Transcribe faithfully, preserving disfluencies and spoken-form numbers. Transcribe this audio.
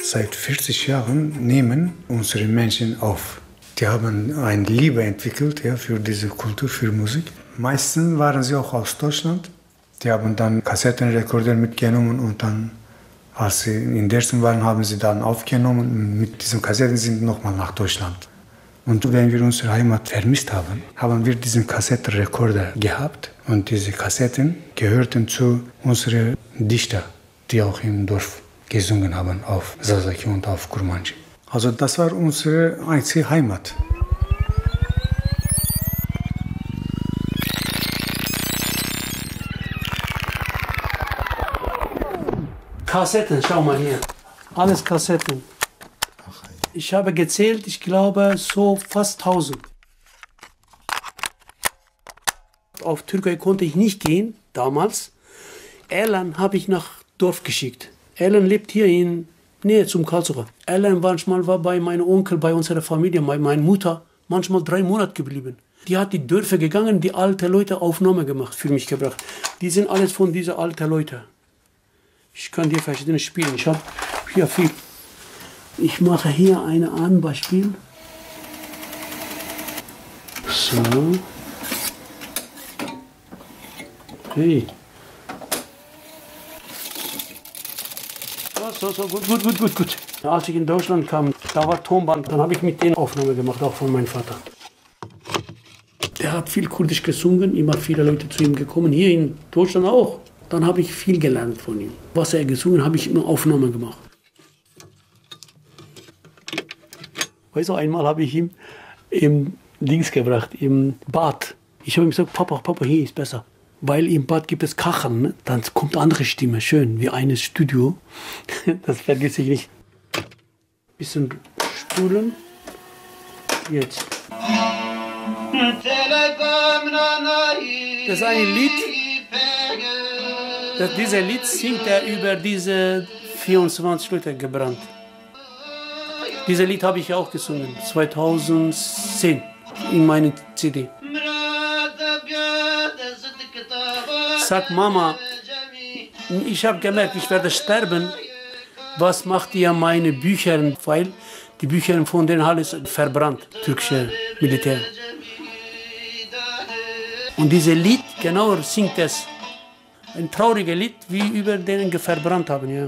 seit vierzig Jahren nehmen unsere Menschen auf. Die haben eine Liebe entwickelt, ja, für diese Kultur, für Musik. Meistens waren sie auch aus Deutschland. Die haben dann Kassettenrekorder mitgenommen und dann, als sie in Dresden waren, haben sie dann aufgenommen und mit diesen Kassetten sind nochmal nach Deutschland. Und wenn wir unsere Heimat vermisst haben, haben wir diesen Kassettenrekorder gehabt und diese Kassetten gehörten zu unseren Dichtern, die auch im Dorf gesungen haben, auf Sasaki und auf Kurmanji. Also das war unsere einzige Heimat. Kassetten, schau mal hier. Alles Kassetten. Ich habe gezählt, ich glaube, so fast tausend. Auf Türkei konnte ich nicht gehen, damals. Erlan habe ich nach Dorf geschickt. Erlan lebt hier in Nähe zum Karlsruhe. Erlan manchmal war bei meinem Onkel, bei unserer Familie, bei meiner Mutter, manchmal drei Monate geblieben. Die hat die Dörfer gegangen, die alten Leute Aufnahme gemacht, für mich gebracht. Die sind alles von diesen alten Leuten. Ich kann dir verschiedene spielen. Ich habe hier viel. Ich mache hier ein Anbeispiel. So. Hey. So, so, so, gut, gut, gut, gut, gut. Als ich in Deutschland kam, da war Tonband, dann habe ich mit denen Aufnahme gemacht, auch von meinem Vater. Der hat viel Kurdisch gesungen, immer viele Leute zu ihm gekommen, hier in Deutschland auch. Dann habe ich viel gelernt von ihm. Was er gesungen hat, habe ich immer Aufnahme gemacht. Weißt du, einmal habe ich ihm im Dings gebracht, im Bad. Ich habe ihm gesagt, Papa, Papa, hier ist besser. Weil im Bad gibt es Kacheln, ne? Dann kommt eine andere Stimme, schön, wie eines Studio. Das vergesse ich nicht. Bisschen spulen. Jetzt. Das ist ein Lied. Das, dieses Lied singt er über diese vierundzwanzig Leute gebrannt. Dieses Lied habe ich auch gesungen, zweitausendzehn, in meiner C D. Sag Mama, ich habe gemerkt, ich werde sterben. Was macht ihr meine Bücher? Weil die Bücher von denen alles verbrannt, türkische Militär. Und dieses Lied, genau singt es. Ein trauriges Lied, wie über denen verbrannt haben. Ja.